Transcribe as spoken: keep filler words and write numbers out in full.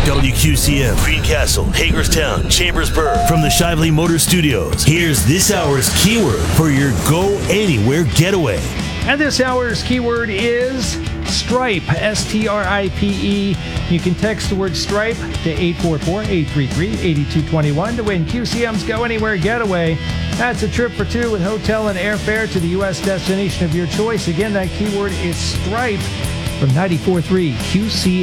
W Q C M, Greencastle, Hagerstown, Chambersburg. From the Shively Motor Studios, here's this hour's keyword for your Go Anywhere getaway. And this hour's keyword is Stripe, S T R I P E. You can text the word Stripe to eight four four, eight three three, eight two two one to win Q C M's Go Anywhere getaway. That's a trip for two with hotel and airfare to the U S destination of your choice. Again, that keyword is Stripe from ninety-four point three Q C